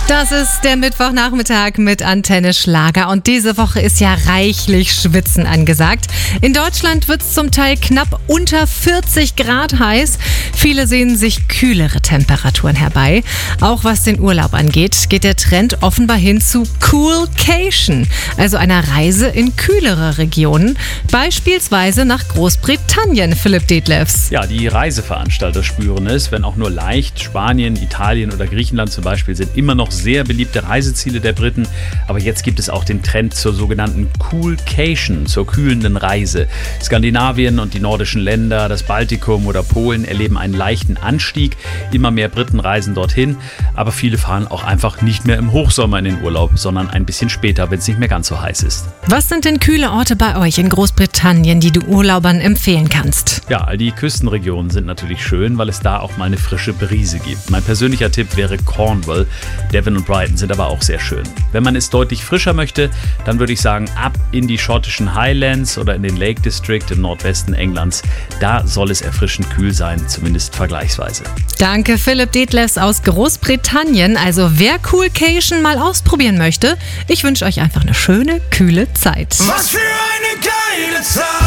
Das ist der Mittwochnachmittag mit Antenne Schlager und diese Woche ist ja reichlich Schwitzen angesagt. In Deutschland wird es zum Teil knapp unter 40 Grad heiß. Viele sehnen sich kühlere Temperaturen herbei. Auch was den Urlaub angeht, geht der Trend offenbar hin zu Coolcation, also einer Reise in kühlere Regionen, beispielsweise nach Großbritannien, Philipp Detlefs. Ja, die Reiseveranstalter spüren es, wenn auch nur leicht. Spanien, Italien oder Griechenland zum Beispiel sind immer noch sehr beliebte Reiseziele der Briten. Aber jetzt gibt es auch den Trend zur sogenannten Coolcation, zur kühlenden Reise. Skandinavien und die nordischen Länder, das Baltikum oder Polen erleben einen leichten Anstieg. Immer mehr Briten reisen dorthin. Aber viele fahren auch einfach nicht mehr im Hochsommer in den Urlaub, sondern ein bisschen später, wenn es nicht mehr ganz so heiß ist. Was sind denn kühle Orte bei euch in Großbritannien, die du Urlaubern empfehlen kannst? Ja, all die Küstenregionen sind natürlich schön, weil es da auch mal eine frische Brise gibt. Mein persönlicher Tipp wäre Cornwall. Devon und Brighton sind aber auch sehr schön. Wenn man es deutlich frischer möchte, dann würde ich sagen, ab in die schottischen Highlands oder in den Lake District im Nordwesten Englands. Da soll es erfrischend kühl sein, zumindest vergleichsweise. Danke, Philipp Detlefs aus Großbritannien. Also wer Coolcation mal ausprobieren möchte, ich wünsche euch einfach eine schöne, kühle Zeit. Was für eine geile Zeit!